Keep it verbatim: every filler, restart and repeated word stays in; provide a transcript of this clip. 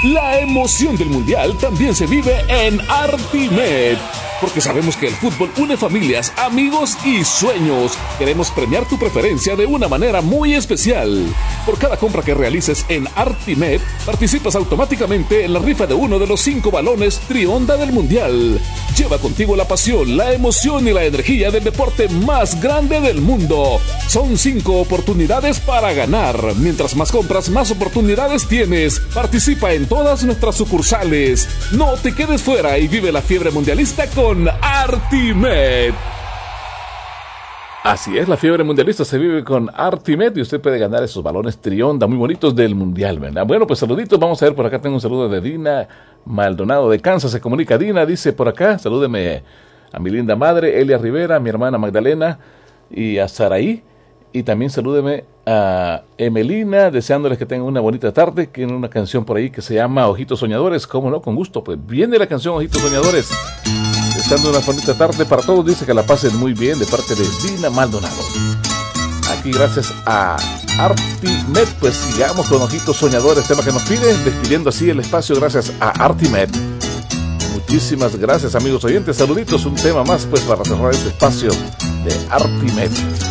La emoción del Mundial también se vive en Artimed, porque sabemos que el fútbol une familias, amigos y sueños. Queremos premiar tu preferencia de una manera muy especial. Por cada compra que realices en Artimed, participas automáticamente en la rifa de uno de los cinco balones Trionda del Mundial. Lleva contigo la pasión, la emoción y la energía del deporte más grande del mundo. Son cinco oportunidades para ganar. Mientras más compras, más oportunidades tienes. Participa en todas nuestras sucursales. No te quedes fuera y vive la fiebre mundialista con Artimed. Así es, la fiebre mundialista se vive con Artimed y usted puede ganar esos balones Trionda muy bonitos del Mundial, ¿verdad? Bueno, pues saluditos, vamos a ver, por acá tengo un saludo de Dina Maldonado de Kansas, se comunica Dina, dice por acá, salúdeme a mi linda madre, Elia Rivera, a mi hermana Magdalena y a Saraí, y también salúdeme a Emelina, deseándoles que tengan una bonita tarde, que tiene una canción por ahí que se llama Ojitos Soñadores, cómo no, con gusto, pues viene la canción Ojitos Soñadores. Deseando una bonita tarde para todos, dice que la pasen muy bien de parte de Dina Maldonado. Aquí gracias a Artimed, pues sigamos con Ojitos Soñadores, tema que nos piden, despidiendo así el espacio gracias a Artimed. Muchísimas gracias amigos oyentes, saluditos, un tema más pues para cerrar este espacio de Artimed.